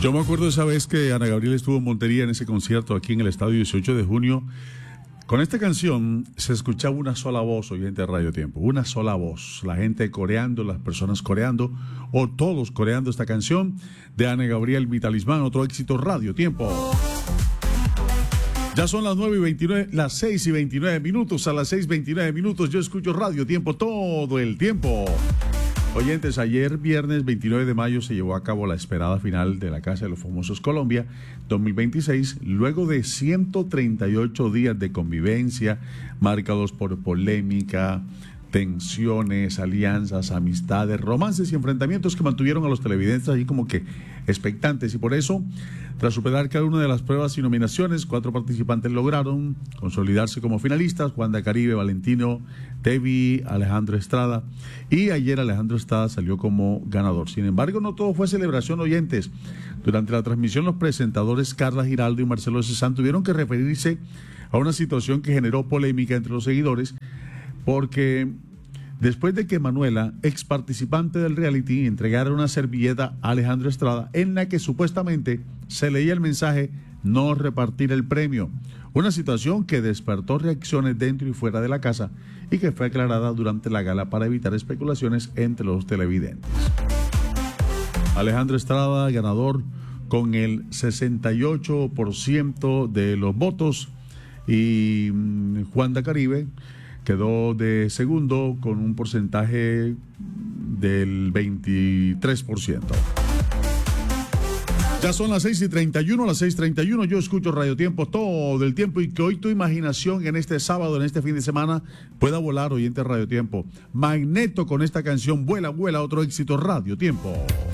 Yo me acuerdo esa vez que Ana Gabriel estuvo en Montería en ese concierto aquí en el estadio 18 de junio. Con esta canción se escuchaba una sola voz, oyente de Radio Tiempo, una sola voz. La gente coreando, las personas coreando, o todos coreando esta canción de Ana Gabriel, Mi Talismán, otro éxito Radio Tiempo. Ya son las 9:29, las 6:29 minutos. A las 6:29 minutos yo escucho Radio Tiempo todo el tiempo. Oyentes, ayer viernes 29 de mayo se llevó a cabo la esperada final de la Casa de los Famosos Colombia 2026, luego de 138 días de convivencia marcados por polémica, tensiones, alianzas, amistades, romances y enfrentamientos que mantuvieron a los televidentes allí como que expectantes. Y por eso, tras superar cada una de las pruebas y nominaciones, 4 participantes lograron consolidarse como finalistas: Juanda Caribe, Valentino, Tevi, Alejandro Estrada, y ayer Alejandro Estrada salió como ganador. Sin embargo, no todo fue celebración, oyentes. Durante la transmisión, los presentadores Carla Giraldo y Marcelo Cezanne tuvieron que referirse a una situación que generó polémica entre los seguidores, porque después de que Manuela, ex participante del reality, entregara una servilleta a Alejandro Estrada en la que supuestamente se leía el mensaje "no repartir el premio", una situación que despertó reacciones dentro y fuera de la casa y que fue aclarada durante la gala para evitar especulaciones entre los televidentes. Alejandro Estrada, ganador con el 68% de los votos, y Juanda Caribe quedó de segundo con un porcentaje del 23%. Ya son las 6:31, las 6:31. Yo escucho Radio Tiempo todo el tiempo, y que hoy tu imaginación en este sábado, en este fin de semana, pueda volar, oyente de Radio Tiempo. Magneto con esta canción, Vuela, vuela, otro éxito Radio Tiempo.